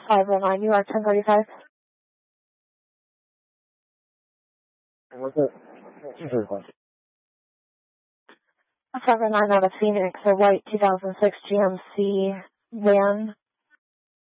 509, New York 1035. What's that? Request. 509 out of Phoenix, a white 2006 GMC van,